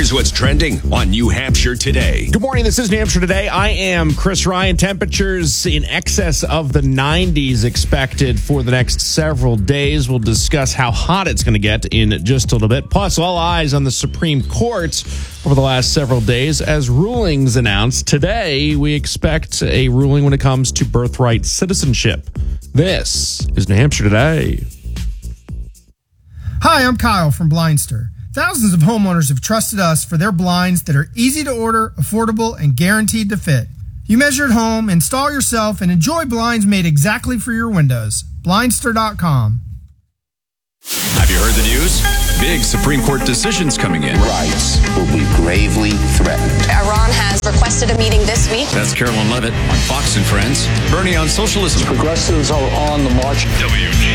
Here's what's trending on New Hampshire today. Good morning. This is New Hampshire Today. I am Chris Ryan. Temperatures in excess of the 90s expected for the next several days. We'll discuss how hot it's going to get in just a little bit. Plus, all eyes on the Supreme Court over the last several days as rulings announced. Today, we expect a ruling when it comes to birthright citizenship. This is New Hampshire Today. Hi, I'm Kyle from Blindster. Thousands of homeowners have trusted us for their blinds that are easy to order, affordable, and guaranteed to fit. You measure at home, install yourself, and enjoy blinds made exactly for your windows. Blindster.com. Have you heard the news? Big Supreme Court decisions coming in. Rights will be gravely threatened. Iran has requested a meeting this week. That's Carolyn Levitt on Fox and Friends. Bernie on socialism. Progressives are on the march. WGN.